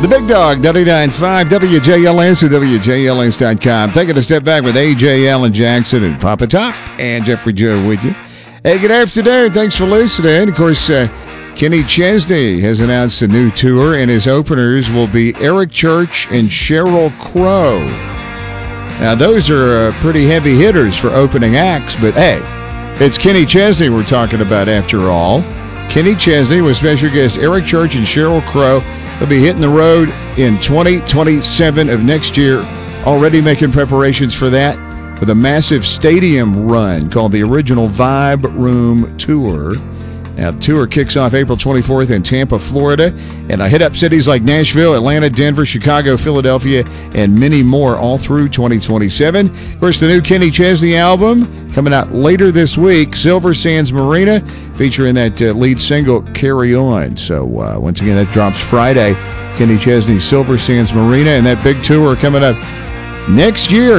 The Big Dog, 99.5 WJLS and WJLS.com. Taking a step back with A.J. Allen Jackson and Papa Top and Jeffrey Joe with you. Hey, good afternoon. Thanks for listening. Of course, Kenny Chesney has announced a new tour, and his openers will be Eric Church and Sheryl Crow. Now, those are pretty heavy hitters for opening acts, but hey, it's Kenny Chesney we're talking about after all. Kenny Chesney with special guest Eric Church and Sheryl Crow. They'll be hitting the road in 2027 of next year, already making preparations for that with a massive stadium run called the Original Vibe Room Tour. Now, the tour kicks off April 24th in Tampa, Florida, and I hit up cities like Nashville, Atlanta, Denver, Chicago, Philadelphia, and many more all through 2027. Of course, the new Kenny Chesney album coming out later this week, Silver Sands Marina, featuring that lead single, Carry On. So, once again, that drops Friday, Kenny Chesney's Silver Sands Marina, and that big tour coming up next year,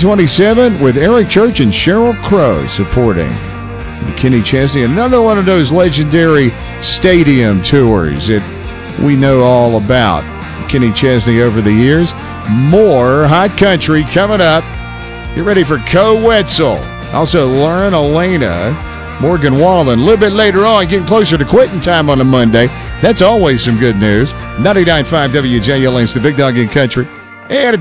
2027, with Eric Church and Sheryl Crow supporting Kenny Chesney. Another one of those legendary stadium tours that we know all about. Kenny Chesney over the years. More hot country coming up. Get ready for Co Wetzel. Also, Lauren Elena, Morgan Wallen. A little bit later on, getting closer to quitting time on a Monday. That's always some good news. 99.5 WJLS, the Big Dog in Country. And at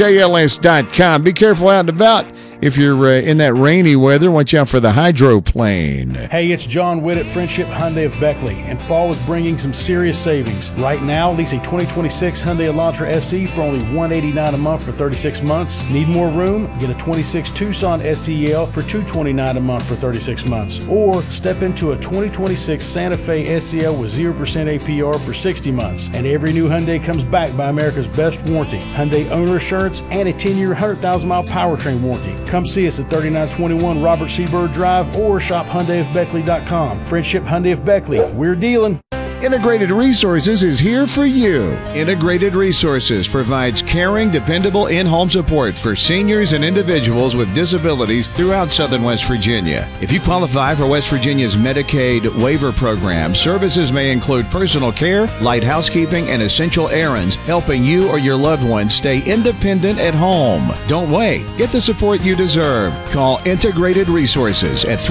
WJLS.com. Be careful out and about. If you're in that rainy weather, watch out for the hydroplane. Hey, it's John Witt at Friendship Hyundai of Beckley, and fall is bringing some serious savings. Right now, lease a 2026 Hyundai Elantra SE for only $189 a month for 36 months. Need more room? Get a 26 Tucson SEL for $229 a month for 36 months. Or step into a 2026 Santa Fe SEL with 0% APR for 60 months. And every new Hyundai comes backed by America's best warranty, Hyundai owner assurance, and a 10-year, 100,000-mile powertrain warranty. Come see us at 3921 Robert C. Byrd Drive or shop HyundaiofBeckley.com. Friendship Hyundai of Beckley. We're dealing. Integrated Resources is here for you. Integrated Resources provides caring, dependable in-home support for seniors and individuals with disabilities throughout Southern West Virginia. If you qualify for West Virginia's Medicaid waiver program, services may include personal care, light housekeeping, and essential errands, helping you or your loved ones stay independent at home. Don't wait. Get the support you deserve. Call Integrated Resources at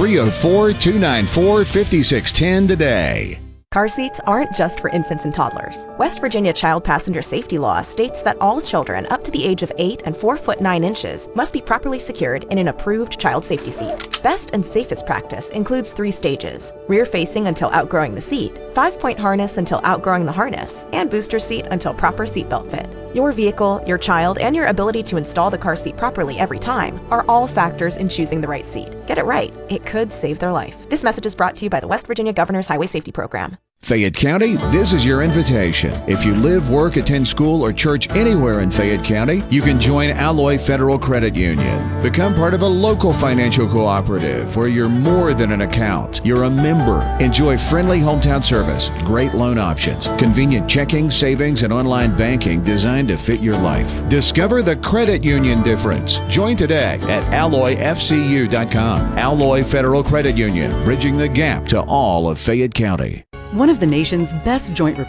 304-294-5610 today. Car seats aren't just for infants and toddlers. West Virginia Child Passenger Safety Law states that all children up to the age of 8 and 4 foot 9 inches must be properly secured in an approved child safety seat. Best and safest practice includes 3 stages: rear facing until outgrowing the seat, 5-point harness until outgrowing the harness, and booster seat until proper seatbelt fit. Your vehicle, your child, and your ability to install the car seat properly every time are all factors in choosing the right seat. Get it right. It could save their life. This message is brought to you by the West Virginia Governor's Highway Safety Program. Fayette County, this is your invitation. If you live, work, attend school, or church anywhere in Fayette County, you can join Alloy Federal Credit Union. Become part of a local financial cooperative where you're more than an account. You're a member. Enjoy friendly hometown service, great loan options, convenient checking, savings, and online banking designed to fit your life. Discover the credit union difference. Join today at alloyfcu.com. Alloy Federal Credit Union, bridging the gap to all of Fayette County. One of the nation's best joint